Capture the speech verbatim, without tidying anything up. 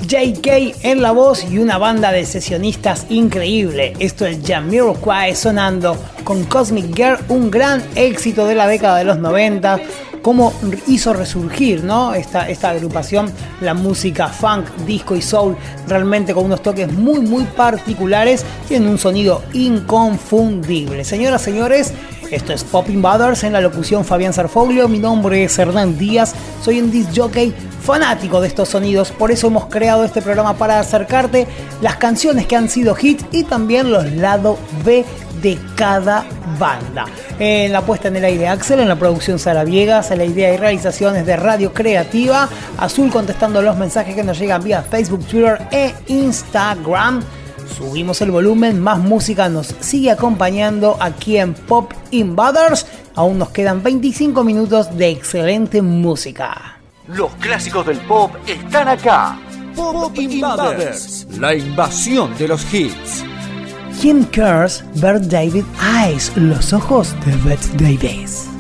J K en la voz y una banda de sesionistas increíble. Esto es Jamiroquai sonando con Cosmic Girl, un gran éxito de la década de los noventa. Cómo hizo resurgir, ¿no? esta, esta agrupación, la música funk, disco y soul, realmente con unos toques muy muy particulares. Tienen un sonido inconfundible. Señoras, señores, esto es Pop Invaders, en la locución Fabián Sarfoglio. Mi nombre es Hernán Díaz, soy un disc jockey fanático de estos sonidos, por eso hemos creado este programa para acercarte las canciones que han sido hits y también los lado B de cada banda. En la puesta en el aire Axel, en la producción Sara Viegas, en la idea y realizaciones de Radio Creativa, Azul contestando los mensajes que nos llegan vía Facebook, Twitter e Instagram. Subimos el volumen, más música nos sigue acompañando aquí en Pop Invaders. Aún nos quedan veinticinco minutos de excelente música. Los clásicos del pop están acá. Pop Invaders, la invasión de los hits. ¿Quién cares? Bette Davis Eyes, los ojos de Bette Davis.